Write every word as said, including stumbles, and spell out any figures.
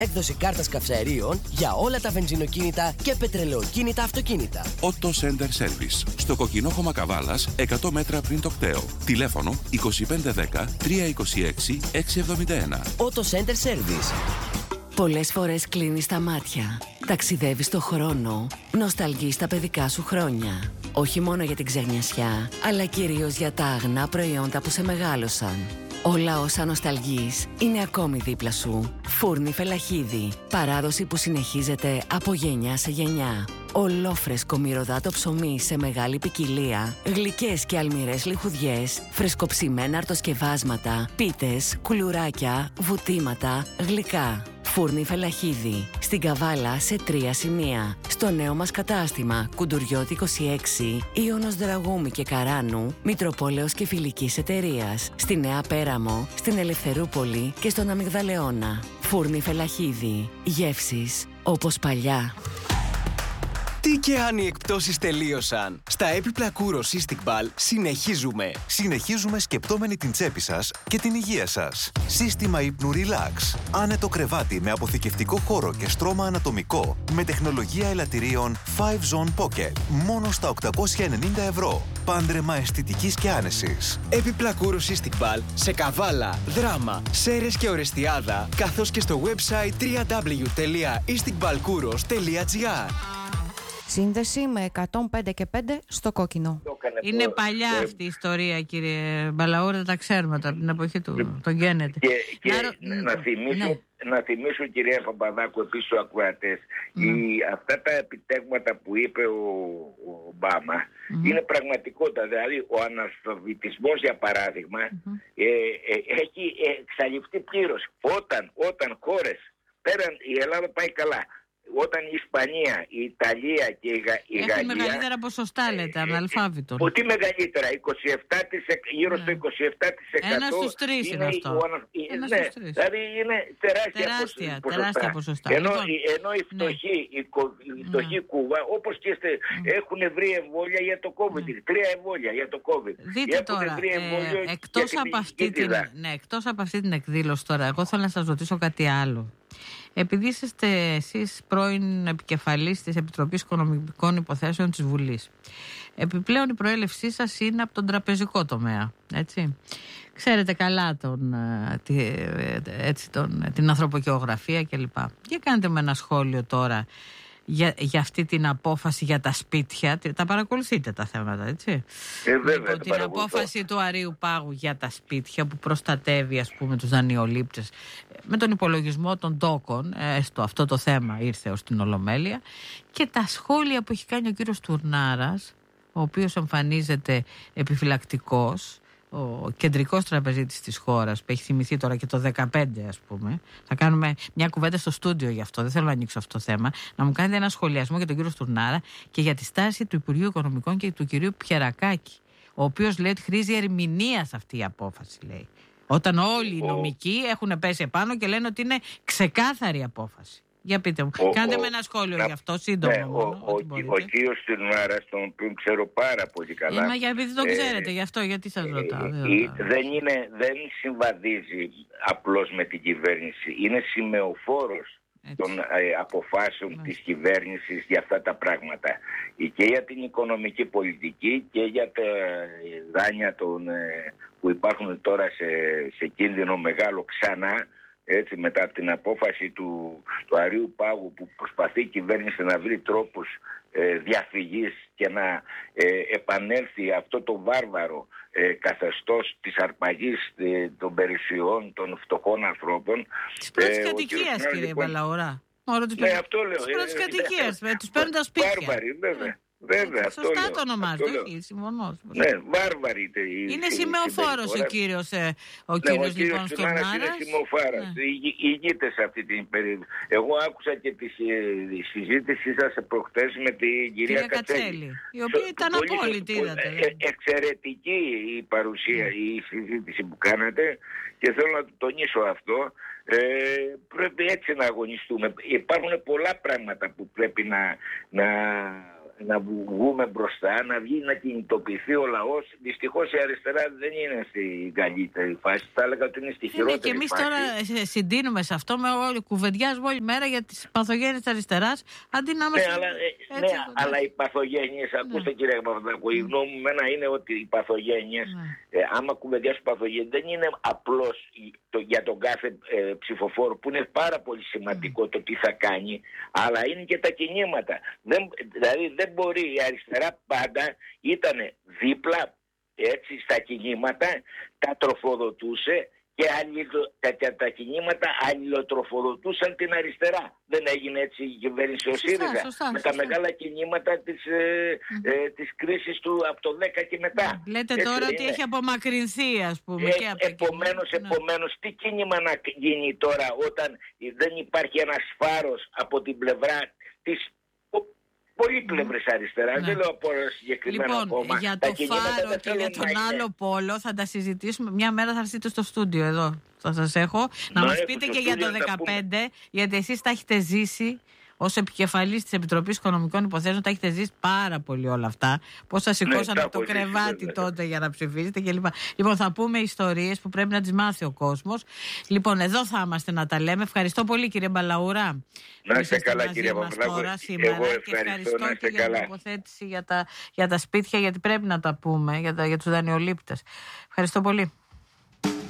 Έκδοση κάρτας καυσαερίων για όλα τα βενζινοκίνητα και πετρελαιοκίνητα αυτοκίνητα. Auto Center Service. Στο Κοκκινόχωμα Καβάλας, εκατό μέτρα πριν το κτέο. Τηλέφωνο είκοσι πέντε δέκα τριακόσια είκοσι έξι εξακόσια εβδομήντα ένα. Auto Center Service. Πολλές φορές κλείνεις τα μάτια, ταξιδεύεις το χρόνο, νοσταλγείς τα παιδικά σου χρόνια. Όχι μόνο για την ξενιασιά, αλλά κυρίως για τα αγνά προϊόντα που σε μεγάλωσαν. Όλα όσα νοσταλγείς είναι ακόμη δίπλα σου. Φούρνη Φελαχίδη. Παράδοση που συνεχίζεται από γενιά σε γενιά. Ολόφρεσκο μυρωδάτο ψωμί σε μεγάλη ποικιλία. Γλυκές και αλμυρές λιχουδιές. Φρεσκοψημένα αρτοσκευάσματα. Πίτες, κουλουράκια, βουτήματα, γλυκά. Φούρνη Φελαχίδη. Στην Καβάλα σε τρία σημεία. Στο νέο μας κατάστημα Κουντουριώτη είκοσι έξι, Ιωνος Δραγούμη και Καράνου, Μητροπόλεως και Φιλικής Εταιρείας. Στη Νέα Πέραμο, στην Ελευθερούπολη και στον Αμυγδαλεώνα. Φούρνη Φελαχίδη. Γεύσεις όπως παλιά. Τι και αν οι εκπτώσεις τελείωσαν. Στα έπιπλα Κούρο Cystic Ball συνεχίζουμε. Συνεχίζουμε σκεπτόμενοι την τσέπη σας και την υγεία σας. Σύστημα ύπνου Relax. Άνετο κρεβάτι με αποθηκευτικό χώρο και στρώμα ανατομικό. Με τεχνολογία ελαττηρίων φάιβ Zone Pocket. Μόνο στα οκτακόσια ενενήντα ευρώ. Πάντρεμα αισθητικής και άνεσης. Έπιπλα Κούρο Cystic Ball σε Καβάλα, Δράμα, Σέρρες και Ορεστιάδα, καθώς και στο website double-u double-u double-u τελεία istικbalkouros τελεία gr. Σύνδεση με εκατόν πέντε και πέντε στο κόκκινο. Είναι παλιά αυτή η ιστορία, κύριε Μπαλαούρ, δεν τα ξέρουμε από την εποχή του τον Γκένετ. Και, και να, να, θυμίσω, ναι. να θυμίσω, κυρία Παπαδάκου, επίσης στους ακροατές, mm. αυτά τα επιτέγματα που είπε ο, ο Ομπάμα mm. είναι πραγματικότητα. Δηλαδή, ο αναλφαβητισμός, για παράδειγμα, mm. ε, ε, έχει εξαλειφθεί πλήρως. Όταν, όταν χώρες, πέραν η Ελλάδα πάει καλά, όταν η Ισπανία, η Ιταλία και η, Γα... η Γαλλία... Έχουν μεγαλύτερα ποσοστά, λέτε, αναλφάβητων. Ότι μεγαλύτερα, είκοσι επτά τοις εκατό, γύρω ναι. στο είκοσι επτά τοις εκατό. Ένα στους τρεις είναι, είναι αυτό. Ο... Ένα ναι, στους τρεις. Δηλαδή είναι τεράστια, τεράστια ποσοστά. Τεράστια ποσοστά. Ενώ, λοιπόν, ενώ οι φτωχοί, ναι. η, η φτωχή ναι. Κούβα, όπως και στε, ναι. έχουν βρει εμβόλια για το COVID. Ναι. Τρία εμβόλια για το COVID. Δείτε έχουν τώρα, ε, εκτός από αυτή την, ναι, εκτός από αυτή την εκδήλωση τώρα, εγώ θέλω να σας ρωτήσω κάτι άλλο. Επειδή είστε εσείς πρώην επικεφαλής της Επιτροπής Οικονομικών Υποθέσεων της Βουλής, επιπλέον η προέλευσή σας είναι από τον τραπεζικό τομέα, έτσι. Ξέρετε καλά τον, έτσι, τον, την ανθρωπογεωγραφία κλπ. Και κάντε με ένα σχόλιο τώρα για, για αυτή την απόφαση για τα σπίτια. Τα παρακολουθείτε τα θέματα, έτσι. Ε, βέβαια, λοιπόν, την απόφαση του Αρείου Πάγου για τα σπίτια που προστατεύει, ας πούμε, τους δανειολήπτες με τον υπολογισμό των τόκων, έστω αυτό το θέμα ήρθε ως την Ολομέλεια, και τα σχόλια που έχει κάνει ο κύριος Τουρνάρας, ο οποίος εμφανίζεται επιφυλακτικός, ο κεντρικός τραπεζίτης της χώρας, που έχει θυμηθεί τώρα και το δεκαπέντε, ας πούμε. Θα κάνουμε μια κουβέντα στο στούντιο γι' αυτό, δεν θέλω να ανοίξω αυτό το θέμα. Να μου κάνετε ένα σχολιασμό για τον κύριο Στουρνάρα και για τη στάση του Υπουργείου Οικονομικών και του κυρίου Πιερακάκη, ο οποίος λέει ότι χρήζει ερμηνείας αυτή η απόφαση, λέει. Όταν όλοι οι νομικοί έχουν πέσει επάνω και λένε ότι είναι ξεκάθαρη απόφαση. Για πείτε μου, ο, κάντε ο, με ένα σχόλιο να, γι' αυτό, σύντομα. Ναι, μόνο, ο, ο, ο, ο κύριος Τουρνάρας, τον οποίο ξέρω πάρα πολύ καλά. Ε, μα για επειδή τον ε, ξέρετε, γι' αυτό, γιατί σας ρωτάω. Ε, ε, δεν, είναι, δεν συμβαδίζει απλώς με την κυβέρνηση. Είναι σημεοφόρος των ε, αποφάσεων Έτσι. της κυβέρνησης για αυτά τα πράγματα. Και για την οικονομική πολιτική και για τα δάνεια των, ε, που υπάρχουν τώρα σε, σε κίνδυνο μεγάλο ξανά. Έτσι, μετά από την απόφαση του, του Αρείου Πάγου, που προσπαθεί η κυβέρνηση να βρει τρόπους ε, διαφυγής και να ε, επανέλθει αυτό το βάρβαρο ε, καθεστώς της αρπαγής ε, των περιουσιών των φτωχών ανθρώπων. Της πρώτης ε, κατοικίας, κύριε λοιπόν, Μπαλαουρά. Ναι, αυτό λέω. Της πρώτης κατοικίας, με τους παίρνουν τα σπίτια. Βάρβαροι, βέβαια. Βέβαια, αυτό σωστά λέω, το ονομάζετε, όχι, συμφωνώ. Ναι, βάρβαροι. Είναι σημεοφόρος ο κύριος, ε, ο κύριος ναι, λοιπόν Στουρνάρας. Είναι σημεοφόρος, ναι. Ηγείται σε αυτή την περίοδο. Εγώ άκουσα και τη συζήτησή σας προχτές με την κυρία Κατσέλη, η οποία ήταν απόλυτη, είδατε. Ε, εξαιρετική η παρουσία, η συζήτηση που κάνατε, και θέλω να το τονίσω αυτό. Ε, πρέπει έτσι να αγωνιστούμε. Υπάρχουν πολλά πράγματα που πρέπει να, να να βγούμε μπροστά, να βγει να κινητοποιηθεί ο λαός. Δυστυχώς η αριστερά δεν είναι στην καλύτερη φάση. Θα έλεγα ότι είναι στη χειρότερη και εμείς φάση. τώρα συντείνουμε σε αυτό, με όλη, κουβεντιάζουμε όλη μέρα για τις παθογένειες της αριστεράς, αντί να είμαστε... Ναι, αλλά, έτσι, ναι, έτσι, αλλά οι παθογένειες, ναι. Ακούστε κύριε Παπαδάκου, η γνώμη μου μένα είναι ότι οι παθογένειες, ναι. ε, άμα κουβεντιάσουν παθογένειες, δεν είναι απλώς το, για τον κάθε ε, ψηφοφόρο, που είναι πάρα πολύ σημαντικό mm. το τι θα κάνει, αλλά είναι και τα κινήματα. Δεν, δηλαδή δεν μπορεί, η αριστερά πάντα ήταν δίπλα, έτσι, στα κινήματα, τα τροφοδοτούσε και αλληλο, τα, τα, τα κινήματα αλληλοτροφοδοτούσαν την αριστερά. Δεν έγινε έτσι η κυβέρνηση ο ΣΥΡΙΖΑ με σωστά. τα μεγάλα κινήματα της, ε, mm. ε, της κρίσης του από το δέκα και μετά. Λέτε έτσι τώρα είναι. ότι έχει απομακρυνθεί, ας πούμε. Ε, και από επομένως, ναι. επομένως, τι κίνημα να γίνει τώρα όταν δεν υπάρχει ένας φάρος από την πλευρά της πολύπλευρης αριστεράς, ναι. δεν λέω από ένα συγκεκριμένο λοιπόν, κόμμα. Για το φάρο και για τον άλλο είναι. πόλο θα τα συζητήσουμε. Μια μέρα θα έρθετε στο στούντιο εδώ. Θα σας έχω. Να, να μας πείτε και για το δεκαπέντε, γιατί εσείς τα έχετε ζήσει ως επικεφαλής της Επιτροπής Οικονομικών Υποθέσεων, τα έχετε ζήσει πάρα πολύ όλα αυτά. Πώς σας σηκώσαν ναι, από το κρεβάτι ναι. τότε για να ψηφίσετε κλπ. Λοιπόν, θα πούμε ιστορίες που πρέπει να τις μάθει ο κόσμος. Λοιπόν, εδώ θα είμαστε να τα λέμε. Ευχαριστώ πολύ, κύριε Μπαλαούρα. Να είστε καλά, κύριε Παπαδάκου. Τώρα σήμερα εγώ ευχαριστώ, και ευχαριστώ να είστε και καλά. για την τοποθέτηση για τα, για τα σπίτια, γιατί πρέπει να τα πούμε για, τα, για τους δανειολήπτες. Ευχαριστώ πολύ.